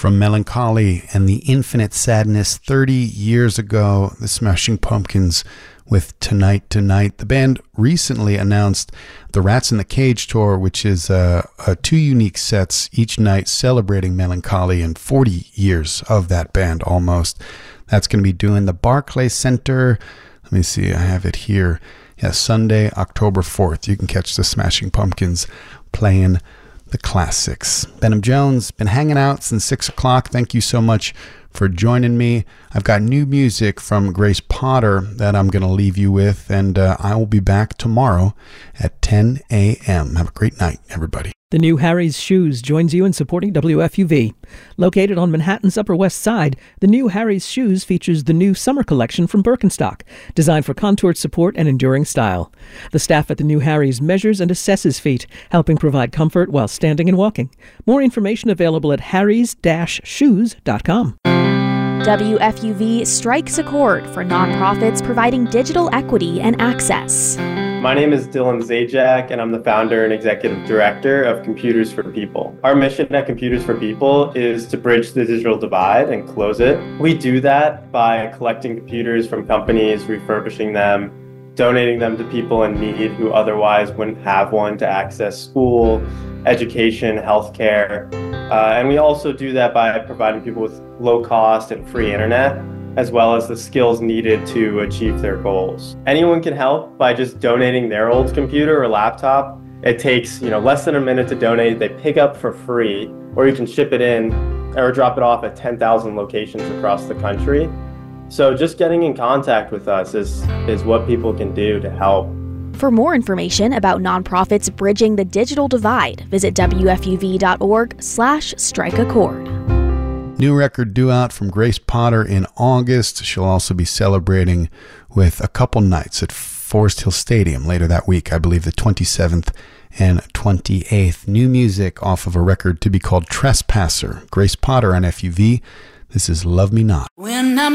From Melancholy and the Infinite Sadness 30 years ago, the Smashing Pumpkins with Tonight Tonight. The band recently announced the Rats in the Cage tour, which is two unique sets each night celebrating Melancholy and 40 years of that band almost. That's going to be doing the Barclays Center. Let me see, I have it here. Yeah, Sunday, October 4th. You can catch the Smashing Pumpkins playing the classics. Benham Jones, been hanging out since 6 o'clock. Thank you so much for joining me. I've got new music from Grace Potter that I'm going to leave you with, and I will be back tomorrow at 10 a.m. Have a great night, everybody. The new Harry's Shoes joins you in supporting WFUV. Located on Manhattan's Upper West Side, the new Harry's Shoes features the new summer collection from Birkenstock, designed for contoured support and enduring style. The staff at the new Harry's measures and assesses feet, helping provide comfort while standing and walking. More information available at harrys-shoes.com. WFUV strikes a chord for nonprofits providing digital equity and access. My name is Dylan Zajac, and I'm the founder and executive director of Computers for People. Our mission at Computers for People is to bridge the digital divide and close it. We do that by collecting computers from companies, refurbishing them, donating them to people in need who otherwise wouldn't have one to access school, education, healthcare. And we also do that by providing people with low cost and free internet, as well as the skills needed to achieve their goals. Anyone can help by just donating their old computer or laptop. It takes less than a minute to donate. They pick up for free, or you can ship it in or drop it off at 10,000 locations across the country. So just getting in contact with us is what people can do to help. For more information about nonprofits bridging the digital divide, visit wfuv.org/strikeachord. New record due out from Grace Potter in August. She'll also be celebrating with a couple nights at Forest Hill Stadium later that week, I believe the 27th and 28th. New music off of a record to be called Trespasser. Grace Potter on FUV. This is Love Me Not.